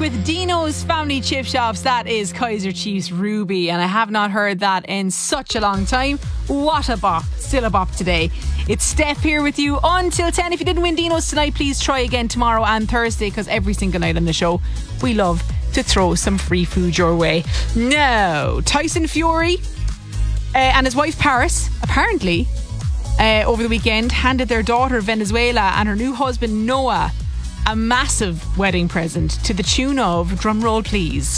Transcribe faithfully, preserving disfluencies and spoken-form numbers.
with Dino's Family Chip Shops. That is Kaiser Chiefs Ruby, and I have not heard that in such a long time. What a bop. Still a bop today. It's Steph here with you until ten. If you didn't win Dino's tonight, please try again tomorrow and Thursday, because every single night on the show we love to throw some free food your way. Now, Tyson Fury uh, and his wife Paris apparently uh, over the weekend handed their daughter Venezuela and her new husband Noah a massive wedding present to the tune of, drumroll please,